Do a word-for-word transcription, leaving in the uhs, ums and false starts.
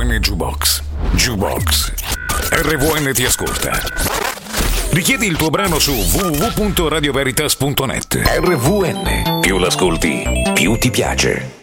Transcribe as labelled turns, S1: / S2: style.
S1: V N Jukebox. Jukebox. R V N ti ascolta. Richiedi il tuo brano su w w w punto radio veritas punto net. R V N. Più l'ascolti, più ti piace.